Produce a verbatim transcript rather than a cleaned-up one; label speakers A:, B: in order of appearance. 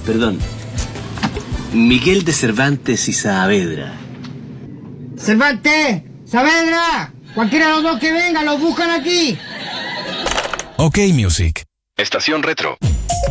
A: perdón. Miguel de Cervantes y Saavedra.
B: ¡Cervantes! ¡Saavedra! Cualquiera de los dos que venga, los buscan aquí.
C: OK Music.
D: Estación Retro.